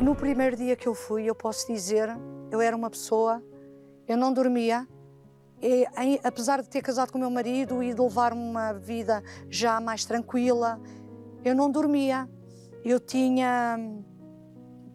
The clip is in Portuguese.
No primeiro dia que eu fui, eu posso dizer, eu era uma pessoa, eu não dormia, e, apesar de ter casado com o meu marido e de levar uma vida já mais tranquila, eu não dormia. Eu tinha